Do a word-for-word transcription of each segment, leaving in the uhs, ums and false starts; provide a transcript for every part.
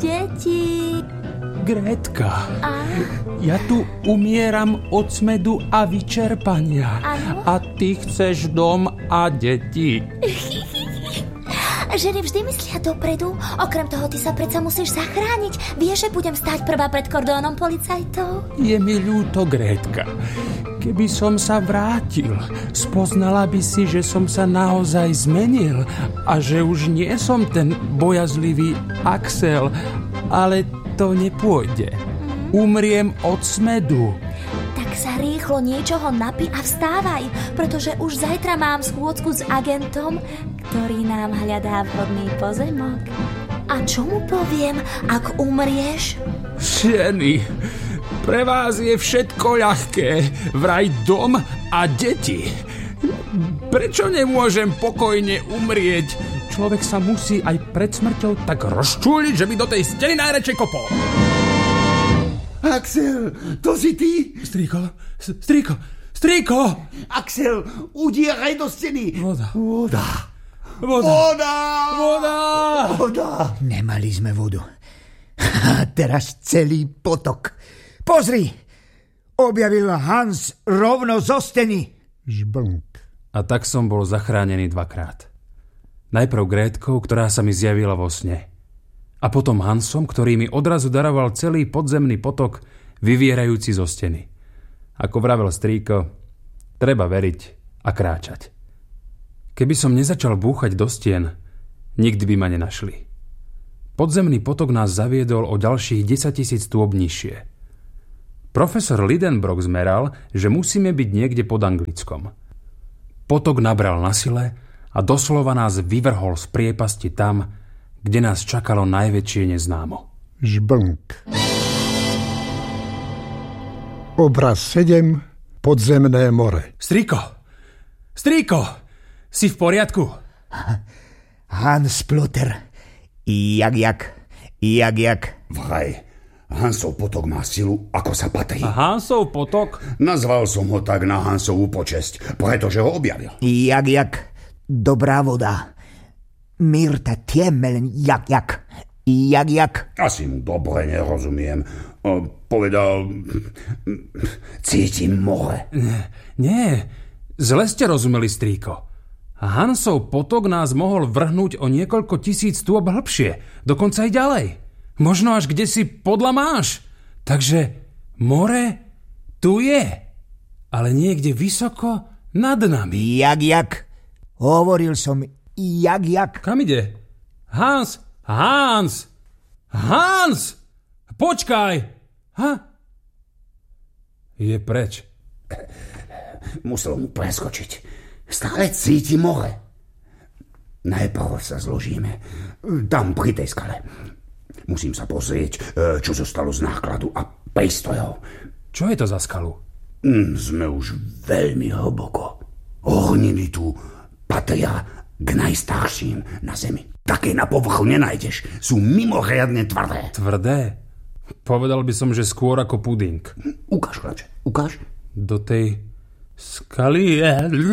deti. Grétka, A? ja tu umieram od smedu a vyčerpania. Áno? A ty chceš dom a deti. Ženy vždy myslia dopredu. Okrem toho, ty sa predsa musíš zachrániť. Vieš, že budem stáť prvá pred kordónom policajtov? Je mi ľúto, Grétka. Keby som sa vrátil, spoznala by si, že som sa naozaj zmenil a že už nie som ten bojazlivý Axel, ale to nepôjde. Umriem od smedu. Tak sa rýchlo niečoho napí a vstávaj, pretože už zajtra mám schôdzku s agentom, ktorý nám hľadá vhodný pozemok. A čo mu poviem, ak umrieš? Ženy, pre vás je všetko ľahké, vraj dom a deti. Prečo nemôžem pokojne umrieť? Človek sa musí aj pred smrťou tak rozčúliť, že by do tej steny najradšej kopol. Axel, to si ty? Strýko, strýko, strýko! Axel, udieraj do steny. Voda. Voda. Voda. Voda. Voda. Voda. Nemali sme vodu. A teraz celý potok. Pozri, objavil Hans rovno zo steny. Žblnk. A tak som bol zachránený dvakrát. Najprv Grétkou, ktorá sa mi zjavila vo sne. A potom Hansom, ktorý mi odrazu daroval celý podzemný potok, vyvierajúci zo steny. Ako vravel strýko, treba veriť a kráčať. Keby som nezačal búchať do stien, nikdy by ma nenašli. Podzemný potok nás zaviedol o ďalších desaťtisíc stôp nižšie. Profesor Lidenbrock zmeral, že musíme byť niekde pod Anglickom. Potok nabral na sile a doslova nás vyvrhol z priepasti tam, kde nás čakalo najväčšie neznámo. Žblnk. Obraz sedem. Podzemné more. Strýko! Strýko! Si v poriadku? Hans Plotter. Jak, jak. Jak, jak. Vraj, Hansov potok má silu, ako sa patrí. A Hansov potok? Nazval som ho tak na Hansovú počesť, pretože ho objavil. Jak, jak. Dobrá voda. Mirta Tiemelen, jak, jak. Jak, jak. Asi mu dobre nerozumiem. O, povedal... Cítim more. Nie, nie. Zle ste rozumeli, strýko. A Hansov potok nás mohol vrhnúť o niekoľko tisíc stôp hlbšie. Dokonca aj ďalej. Možno až kde si podľa máš. Takže more tu je. Ale niekde vysoko nad nami. Jak, jak. Hovoril som... Jak, jak? Kam ide? Hans! Hans! Hans! Počkaj! Ha? Je preč. Musel mu preskočiť. Stále cíti more. Najprv sa zložíme. Tam pri tej skale. Musím sa pozrieť, čo zostalo z nákladu a prístrojov. Čo je to za skalu? Mm, sme už veľmi hlboko. Horniny tu patria k najstarším na zemi. Také na povrchu nenájdeš. Sú mimoriadne tvrdé. Tvrdé? Povedal by som, že skôr ako puding. Ukáž, chlapče, ukáž. Do tej skaly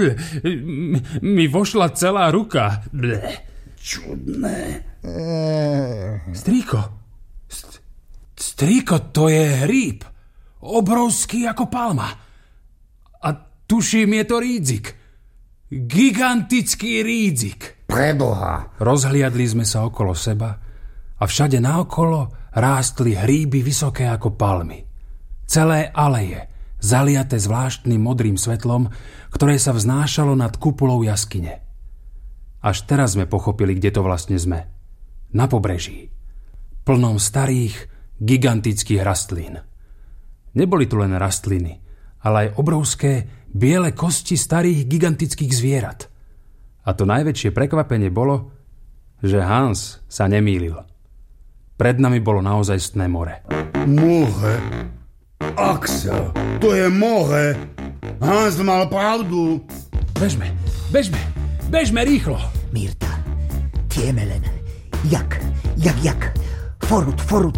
mi vošla celá ruka. Čudné. Strýko. St- strýko, to je hríb. Obrovský ako palma. A tuším, je to rídzik. Gigantický rídzik. Preboha. Rozhliadli sme sa okolo seba a všade naokolo rástli hríby vysoké ako palmy. Celé aleje, zaliate zvláštnym modrým svetlom, ktoré sa vznášalo nad kupolou jaskyne. Až teraz sme pochopili, kde to vlastne sme. Na pobreží. Plnom starých, gigantických rastlín. Neboli tu len rastliny, ale aj obrovské biele kosti starých gigantických zvierat. A to najväčšie prekvapenie bolo, že Hans sa nemýlil. Pred nami bolo naozajstné more. More? Axel, to je more. Hans mal pravdu. Bežme, bežme, bežme rýchlo. Mirta, Tiemelen, jak, jak, jak. Forut, forut.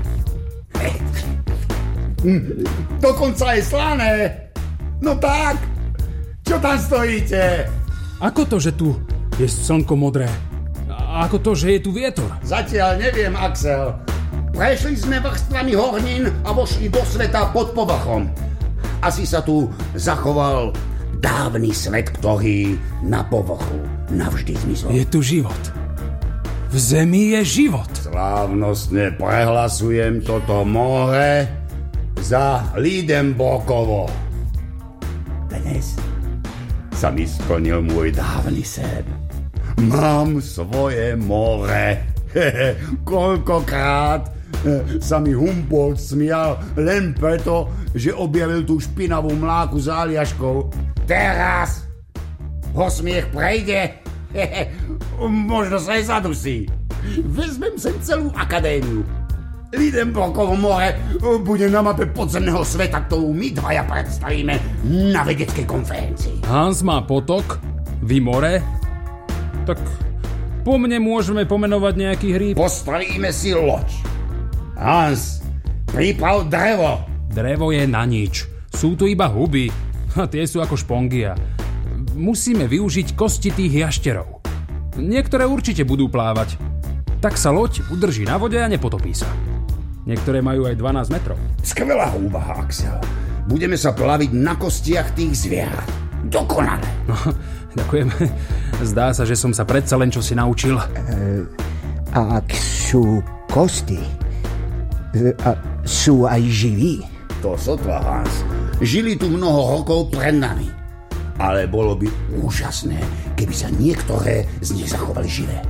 Dokonca je slané. No tak, čo tam stojíte? Ako to, že tu je slnko modré? A ako to, že je tu vietor? Zatiaľ neviem, Axel, Prešli sme vrstvami hornín a vošli do sveta pod povrchom. Asi sa tu zachoval dávny svet, ktorý na povrchu navždy zmizol. Je tu život. V zemi je život. Slávnostne prehlasujem toto more za Lidenbrokovo. Dnes sa mi splnil môj dávny sen. Mám svoje more. Hehe, koľkokrát sa mi Humboldt smial len preto, že objavil tú špinavú mláku s Aliaškou. Teraz ho smiech prejde. Hehe, možno sa aj zadusí. Vezmem sem celú akadémiu. Lidenbrokovo more bude na mape podzemného sveta, ktorú my dvaja predstavíme na vedeckej konferencii. Hans má potok, vy more. Tak po mne môžeme pomenovať nejaký hríb. Postavíme si loď. Hans, priprav drevo. Drevo je na nič. Sú tu iba huby. A tie sú ako špongia. Musíme využiť kosti tých jašterov. Niektoré určite budú plávať. Tak sa loď udrží na vode a nepotopí sa. Niektoré majú aj dvanásť metrov. Skvelá úvaha, Axel. Budeme sa plaviť na kostiach tých zvierat. Dokonale. No, ďakujem. Zdá sa, že som sa predsa len čo si naučil. E, a ak sú kosti, e, a sú aj živí? To sotva, Hans. Žili tu mnoho rokov pred nami. Ale bolo by úžasné, keby sa niektoré z nich zachovali živé.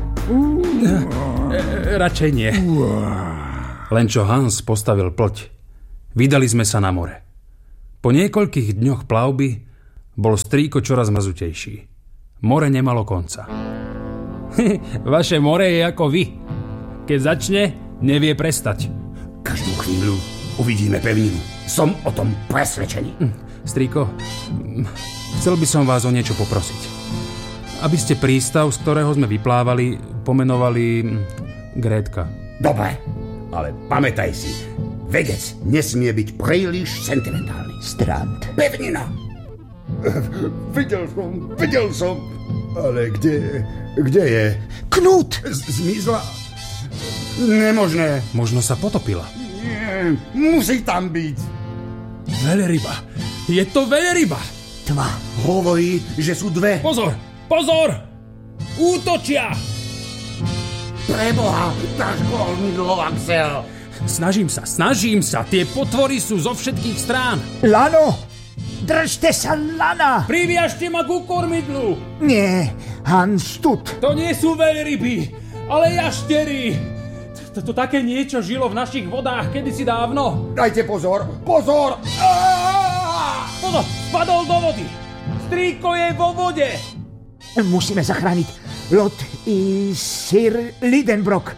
E, radšej nie. Len čo Hans postavil ploť, vydali sme sa na more. Po niekoľkých dňoch plavby bol strýko čoraz mrzutejší. More nemalo konca. Vaše more je ako vy. Keď začne, nevie prestať. Každú chvíľu uvidíme pevninu. Som o tom presvedčený. Strýko, chcel by som vás o niečo poprosiť. Aby ste prístav, z ktorého sme vyplávali, pomenovali Grétka. Dobre, ale pamätaj si, vedec nesmie byť príliš sentimentálny. Strand. Pevnina. Videl som, videl som. Ale kde, kde je? Knút! Z- zmizla? Nemožné. Možno sa potopila. Nie, musí tam byť. Veľryba. Je to veľryba. Tma. Hovorí, že sú dve. Pozor, pozor! Útočia! Preboha, dáš kormidlo, Axel. Snažím sa, snažím sa. Tie potvory sú zo všetkých strán. Lano! Držte sa, lana! Priviažte ma ku kormidlu. Nie, Hans, tut. To nie sú veľryby, ale jaštery. To také niečo žilo v našich vodách kedysi dávno. Dajte pozor, pozor! Pozor, spadol do vody. Strýko je vo vode. Musíme zachrániť Lot i Sir Lidenbrok.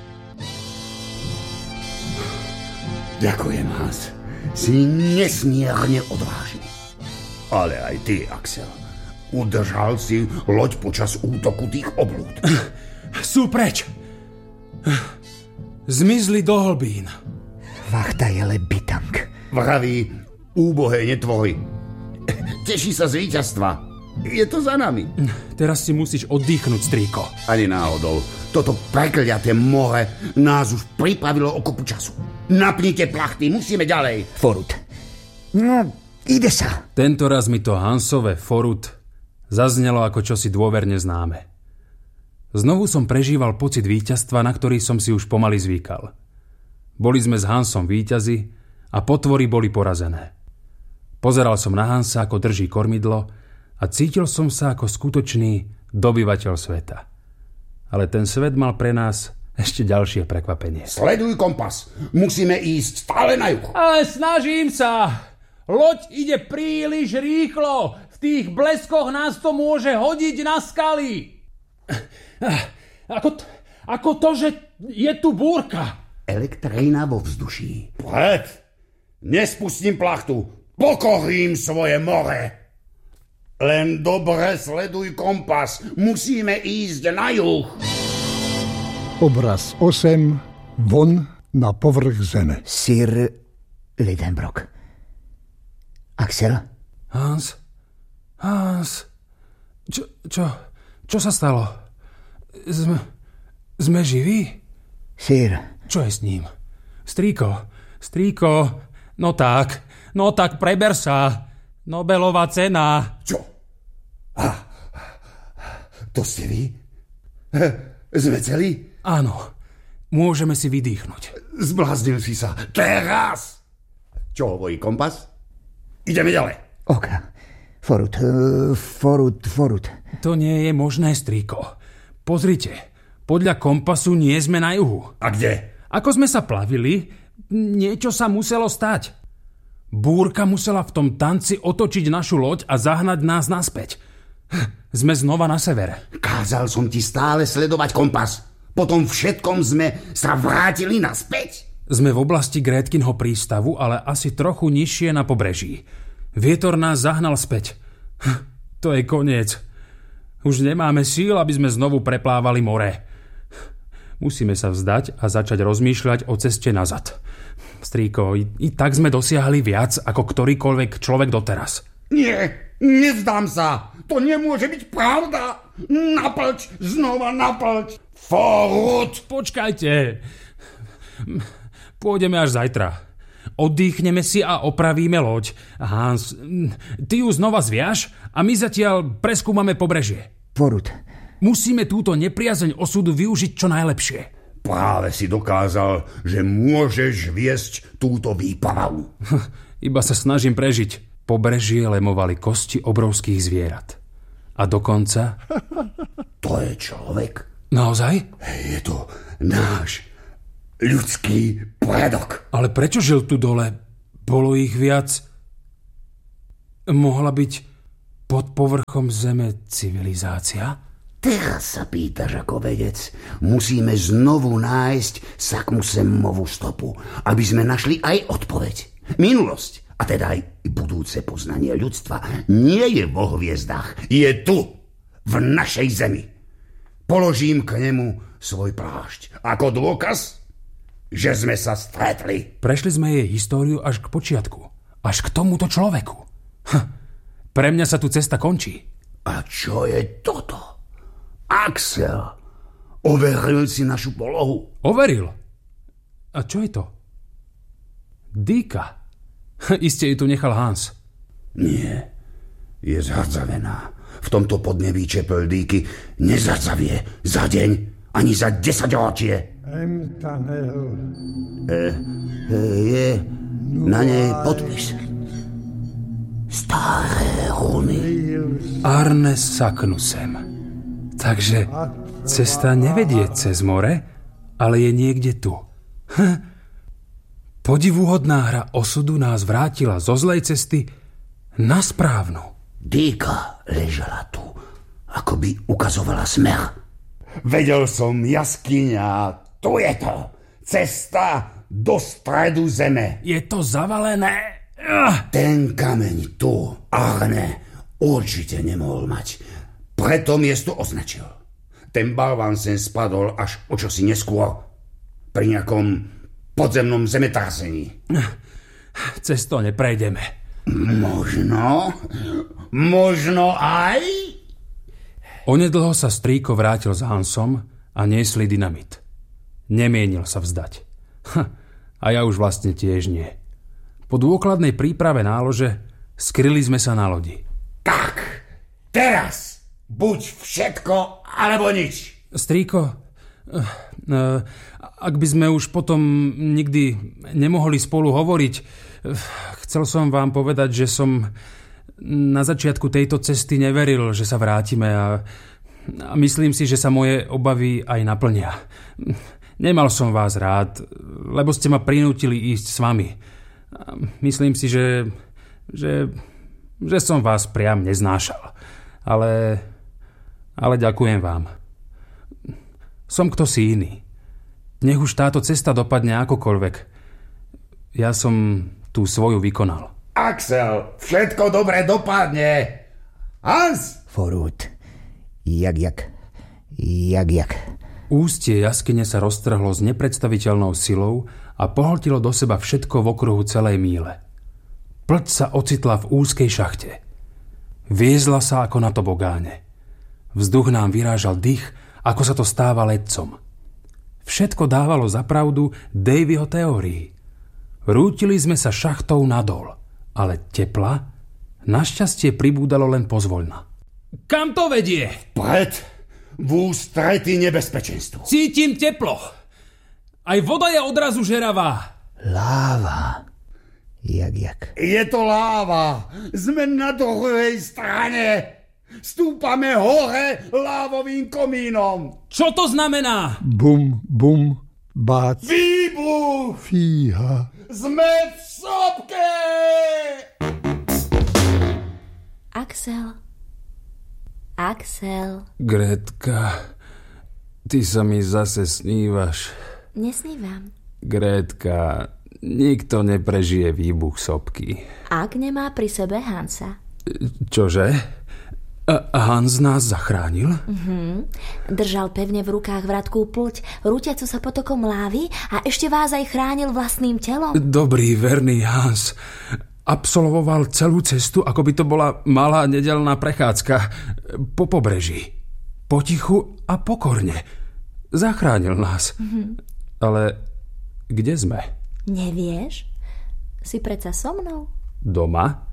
Ďakujem, Hans. Si nesmierne odvážny. Ale aj ty, Axel. Udržal si loď počas útoku tých oblúd. Sú preč. Zmizli do hlbín. Vachta je lebitang. Vraví úbohé netvory. Teší sa z víťazstva. Je to za nami. Teraz si musíš oddychnúť, strýko. Ani náhodou. Toto prekliaté more nás už pripravilo o kopu času. Napnite plachty, musíme ďalej. Forut. No, ide sa. Tento raz mi to Hansové forut zaznelo ako čosi dôverne známe. Znovu som prežíval pocit víťazstva, na ktorý som si už pomaly zvykal. Boli sme s Hansom víťazi a potvory boli porazené. Pozeral som na Hansa, ako drží kormidlo a cítil som sa ako skutočný dobyvateľ sveta. Ale ten svet mal pre nás ešte ďalšie prekvapenie. Sleduj kompas. Musíme ísť stále na juh. Ale snažím sa. Loď ide príliš rýchlo. V tých bleskoch nás to môže hodiť na skaly. Ako, t- ako to, že je tu búrka. Elektrína vo vzduší. Pred! Nespustím plachtu. Pokorím svoje more. Len dobre sleduj kompas. Musíme ísť na juh. Obraz osem. Von na povrch zeme. Sir Lidenbrok. Axel? Hans? Hans? Čo, čo, čo sa stalo? Sme, sme živí? Sir. Čo je s ním? Strýko, strýko, no tak, no tak preber sa. Nobelová cena. Čo? Ah, to ste vy? Sme celí? Áno, môžeme si vydýchnuť. Zbláznil si sa. Teraz! Čo hovorí kompas? Ideme ďalej. Oka. Forut, uh, forut, forut. To nie je možné, strýko. Pozrite, podľa kompasu nie sme na juhu. A kde? Ako sme sa plavili, niečo sa muselo stať. Búrka musela v tom tanci otočiť našu loď a zahnať nás naspäť. Sme znova na severe. Kázal som ti stále sledovať kompas. Potom všetkom sme sa vrátili naspäť. Sme v oblasti Grétkinho prístavu, ale asi trochu nižšie na pobreží. Vietor nás zahnal späť. To je koniec. Už nemáme síl, aby sme znovu preplávali more. Musíme sa vzdať a začať rozmýšľať o ceste nazad. Strýko, i, i tak sme dosiahli viac ako ktorýkoľvek človek doteraz. Nie, nevzdám sa. To nemôže byť pravda. Naplč, znova naplč. Forut! Počkajte. Pôjdeme až zajtra. Oddychneme si a opravíme loď. Hans, ty ju znova zviaž a my zatiaľ preskúmame pobrežie. Forut. Musíme túto nepriazeň osudu využiť čo najlepšie. Práve si dokázal, že môžeš viesť túto výpravu. Iba sa snažím prežiť. Pobrežie lemovali kosti obrovských zvierat. A dokonca... To je človek. Naozaj? Je to náš ľudský predok. Ale prečo žil tu dole? Bolo ich viac? Mohla byť pod povrchom zeme civilizácia? Teraz sa pýtaš ako vedec. Musíme znovu nájsť Sakmusemovú stopu, aby sme našli aj odpoveď. Minulosť, a teda aj budúce poznanie ľudstva, nie je vo hviezdách. Je tu, v našej zemi. Položím k nemu svoj plášť. Ako dôkaz, že sme sa stretli. Prešli sme jej históriu až k počiatku. Až k tomuto človeku. Hm. Pre mňa sa tu cesta končí. A čo je toto? Axel, overil si našu polohu? Overil? A čo je to? Dýka. Iste ju tu nechal Hans. Nie, je zhrdzavená. V tomto podnebí čepel dýky nezhrdzavie za deň ani za desaťročie. E, e, je na nej podpis. Staré runy. Arne Saknussemm. Takže cesta nevedie cez more, ale je niekde tu. Hm. Podivuhodná hra osudu nás vrátila zo zlej cesty na správnu. Dýka ležala tu, ako by ukazovala smer. Vedel som, jaskyňa, tu je to. Cesta do stredu zeme. Je to zavalené. Ten kameň tu, Arne, určite nemohol mať. Preto miesto označil. Ten balván sem spadol až o čosi neskôr. Pri nejakom podzemnom zemetrasení. Cez to neprejdeme. Možno. Možno aj. Onedlho sa strýko vrátil s Hansom a niesli dynamit. Nemienil sa vzdať. Ha, a ja už vlastne tiež nie. Po dôkladnej príprave nálože skryli sme sa na lodi. Tak, teraz buď všetko, alebo nič. Strýko, ak by sme už potom nikdy nemohli spolu hovoriť, chcel som vám povedať, že som na začiatku tejto cesty neveril, že sa vrátime a, a myslím si, že sa moje obavy aj naplnia. Nemal som vás rád, lebo ste ma prinútili ísť s vami. Myslím si, že, že, že som vás priam neznášal. Ale... Ale ďakujem vám. Som kto si iný. Nech už táto cesta dopadne akokoľvek. Ja som tú svoju vykonal. Axel, všetko dobre dopadne. Hans! Forut. Jak, jak. Jak, jak. Ústie jaskyne sa roztrhlo s nepredstaviteľnou silou a pohltilo do seba všetko v okruhu celej míle. Plť sa ocitla v úzkej šachte. Viezla sa ako na tobogáne. Vzduch nám vyrážal dých, ako sa to stáva letcom. Všetko dávalo za pravdu Davyho teórii. Rútili sme sa šachtou nadol, ale tepla našťastie pribúdalo len pozvoľna. Kam to vedie? Pred, v ústrety nebezpečenstvu. Cítim teplo. Aj voda je odrazu žeravá. Láva. Jak, jak. Je to láva. Sme na druhej strane. Stúpame hore lávovým komínom. Čo to znamená? Bum, bum, bác. Výbuch! Fíha. Sme v sopke! Axel. Axel. Grétka, ty sa mi zase snívaš. Nesnívam. Grétka, nikto neprežije výbuch sopky. Ak nemá pri sebe Hansa. Čože? A Hans nás zachránil? Uh-huh. Držal pevne v rukách vratkú pľuť, rútiacu sa potokom lávy a ešte vás aj chránil vlastným telom. Dobrý, verný Hans. Absolvoval celú cestu, ako by to bola malá nedeľná prechádzka po pobreží. Potichu a pokorne. Zachránil nás. Uh-huh. Ale kde sme? Nevieš? Si predsa so mnou? Doma?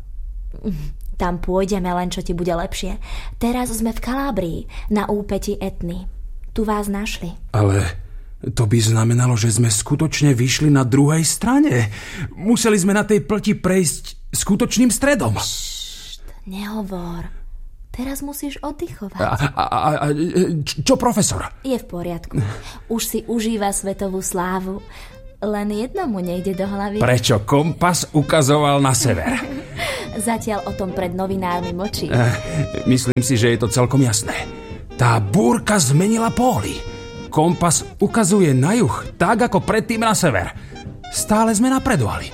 Tam pôjdeme, len čo ti bude lepšie. Teraz sme v Kalábrii, na úpeti Etny. Tu vás našli. Ale to by znamenalo, že sme skutočne vyšli na druhej strane. Museli sme na tej plti prejsť skutočným stredom. Ššt, nehovor. Teraz musíš oddychovať. A, a, a, a čo profesor? Je v poriadku. Už si užíva svetovú slávu. Len jednomu nejde do hlavy. Prečo kompas ukazoval na sever? Zatiaľ o tom pred novinármi mlčí. Eh, myslím si, že je to celkom jasné. Tá búrka zmenila póly. Kompas ukazuje na juh, tak ako predtým na sever. Stále sme napredovali.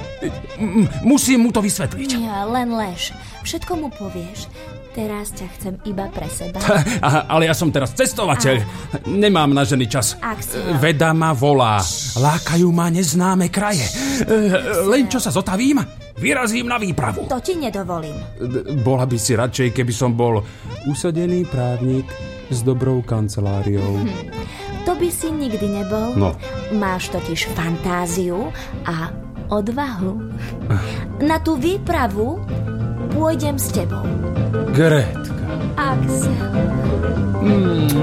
M- musím mu to vysvetliť. Nie, len lež. Všetko mu povieš. Teraz ťa chcem iba pre seba. Ale ja som teraz cestovateľ. Nemám na ženy čas. Axel. Veda ma volá. Lákajú ma neznáme kraje. Len čo sa zotavím, vyrazím na výpravu. To ti nedovolím. Bola by si radšej, keby som bol usadený právnik s dobrou kanceláriou. Hm. To by si nikdy nebol. No. Máš totiž fantáziu a odvahu. Na tú výpravu pôjdem s tebou. Grétka. Axel. Mm.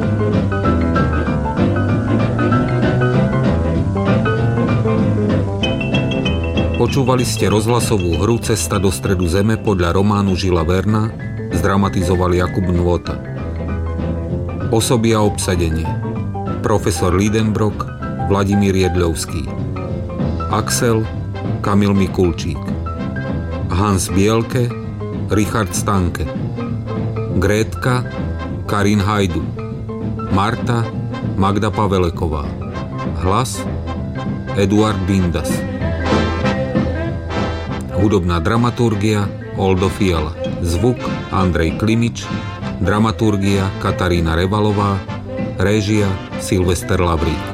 Počúvali ste rozhlasovú hru Cesta do stredu zeme podľa románu Žila Verna, zdramatizovali Jakub Nôta. Osoby a obsadenie: profesor Lidenbrock, Vladimír Jedľovský, Axel, Kamil Mikulčík, Hans Bielke, Richard Stanke, Grétka, Karin Hajdu, Marta, Magda Paveleková, hlas Eduard Bindas, hudobná dramaturgia Oldo Fiala, zvuk Andrej Klimič, dramaturgia Katarína Revalová, réžia Silvester Lavrík.